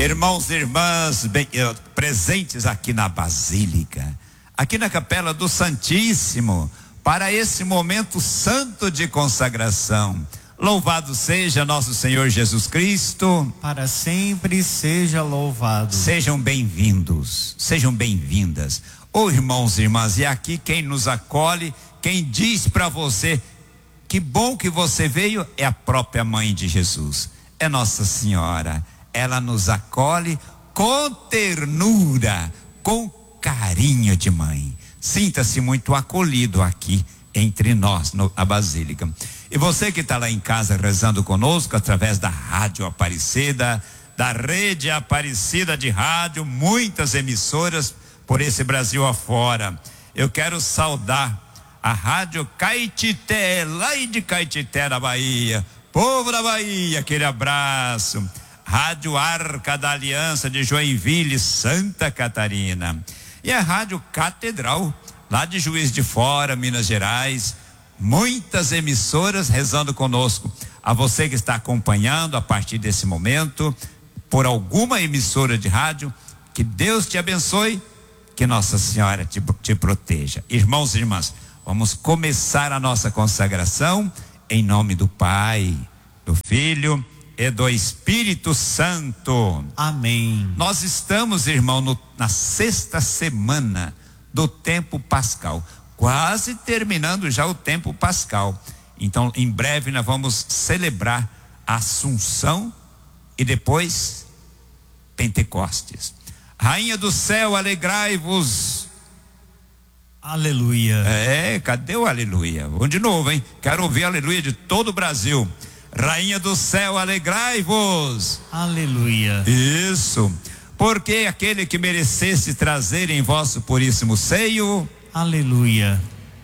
Irmãos e irmãs presentes aqui na Basílica, aqui na Capela do Santíssimo, para esse momento santo de consagração. Louvado seja nosso Senhor Jesus Cristo. Para sempre seja louvado. Sejam bem-vindos, sejam bem-vindas. Ô irmãos e irmãs, e aqui quem nos acolhe, quem diz para você, que bom que você veio, é a própria mãe de Jesus, é Nossa Senhora. Ela nos acolhe com ternura, com carinho de mãe. Sinta-se muito acolhido aqui entre nós, na Basílica. E você que está lá em casa rezando conosco através da Rádio Aparecida, da Rede Aparecida de Rádio, muitas emissoras por esse Brasil afora. Eu quero saudar a Rádio Caetité, lá de Caetité, da Bahia. Povo da Bahia, aquele abraço. Rádio Arca da Aliança de Joinville, Santa Catarina. E a Rádio Catedral, lá de Juiz de Fora, Minas Gerais. Muitas emissoras rezando conosco. A você que está acompanhando a partir desse momento, por alguma emissora de rádio, que Deus te abençoe, que Nossa Senhora te proteja. Irmãos e irmãs, vamos começar a nossa consagração em nome do Pai, do Filho e do Espírito Santo. Amém. Nós estamos, irmão, na sexta semana do tempo pascal, quase terminando já o tempo pascal. Então, em breve nós vamos celebrar a Assunção e depois Pentecostes. Rainha do céu, alegrai-vos. Aleluia. Cadê o aleluia? Vamos de novo, hein? Quero ouvir aleluia de todo o Brasil. Rainha do céu, alegrai-vos. Aleluia. Isso. Porque aquele que merecesse trazer em vosso puríssimo seio, aleluia,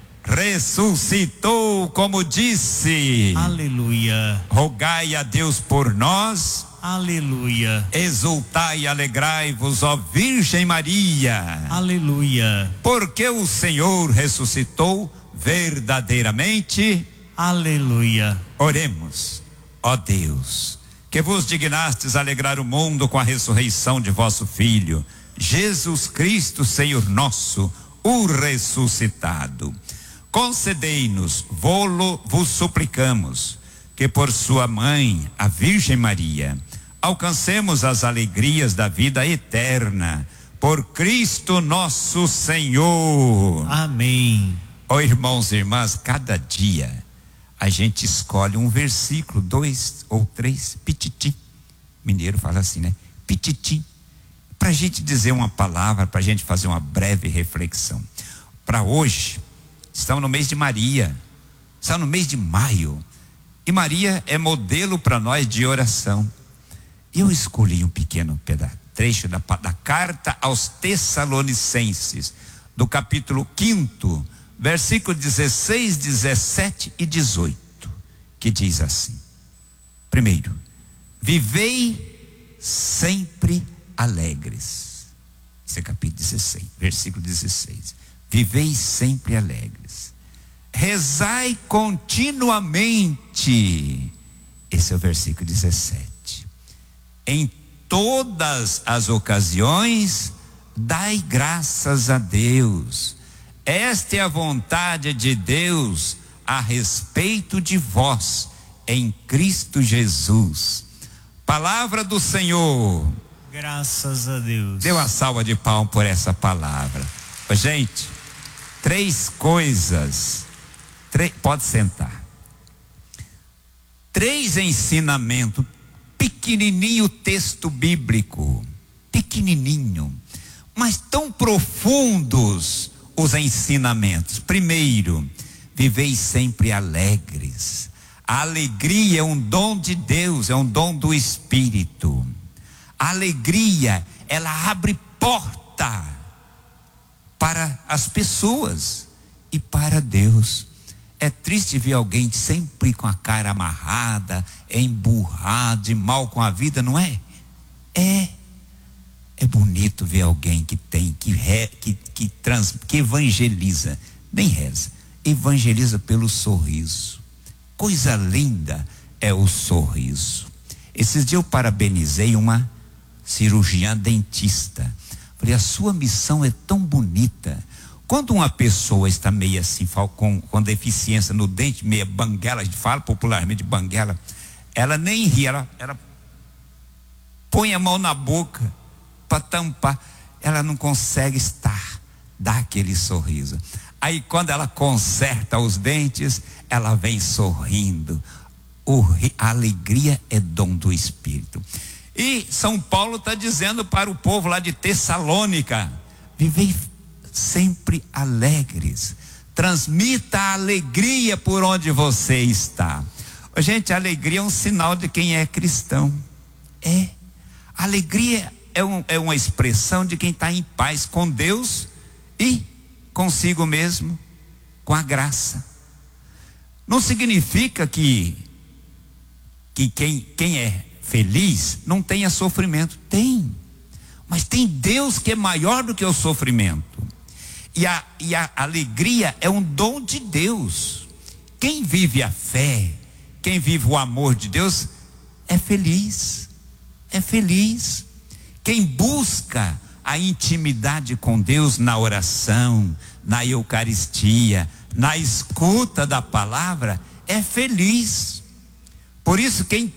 ressuscitou, como disse. Aleluia. Rogai a Deus por nós. Aleluia. Exultai e alegrai-vos, ó Virgem Maria. Aleluia. Porque o Senhor ressuscitou verdadeiramente. Aleluia. Oremos. Ó Deus, que vos dignastes alegrar o mundo com a ressurreição de vosso Filho, Jesus Cristo, Senhor nosso, o ressuscitado. Concedei-nos, vos suplicamos, que por sua mãe, a Virgem Maria, alcancemos as alegrias da vida eterna, por Cristo nosso Senhor. Amém. Ó irmãos e irmãs, cada dia a gente escolhe um versículo, 2 ou 3, pititi. Mineiro fala assim, né? Pititi. Para a gente dizer uma palavra, para a gente fazer uma breve reflexão. Para hoje, estamos no mês de Maria, estamos no mês de maio. E Maria é modelo para nós de oração. Eu escolhi um pequeno trecho da carta aos Tessalonicenses, do capítulo 5, versículo 16, 17 e 18, que diz assim: primeiro, vivei sempre alegres. Esse é capítulo 16, versículo 16. Vivei sempre alegres. Rezai continuamente. Esse é o versículo 17. Em todas as ocasiões, dai graças a Deus. Esta é a vontade de Deus a respeito de vós, em Cristo Jesus. Palavra do Senhor. Graças a Deus. Dê uma salva de palmas por essa palavra. Gente, 3 coisas. Pode sentar. 3 ensinamentos. Pequenininho texto bíblico. Pequenininho. Mas tão profundos os ensinamentos. Primeiro, vivei sempre alegres. A alegria é um dom de Deus, é um dom do Espírito. A alegria, ela abre porta para as pessoas e para Deus. É triste ver alguém sempre com a cara amarrada, emburrado, e mal com a vida, não é? É bonito ver alguém que tem, que evangeliza, nem reza, evangeliza pelo sorriso. Coisa linda é o sorriso. Esses dias eu parabenizei uma cirurgiã dentista. Falei, a sua missão é tão bonita. Quando uma pessoa está meio assim, com deficiência no dente, meia banguela, a gente fala popularmente de banguela, ela nem ri, ela põe a mão na boca para tampar, ela não consegue dar aquele sorriso. Aí quando ela conserta os dentes, ela vem sorrindo. A alegria é dom do Espírito. E São Paulo está dizendo para o povo lá de Tessalônica: vivei sempre alegres, transmita a alegria por onde você está. Gente, a alegria é um sinal de quem é cristão. Alegria é uma expressão de quem está em paz com Deus e consigo mesmo, com a graça. Não significa que quem é feliz não tenha sofrimento. Tem, mas tem Deus que é maior do que o sofrimento. E a alegria é um dom de Deus. Quem vive a fé, quem vive o amor de Deus, é feliz. É feliz. Quem busca a intimidade com Deus na oração, na Eucaristia, na escuta da palavra, é feliz. Por isso, quem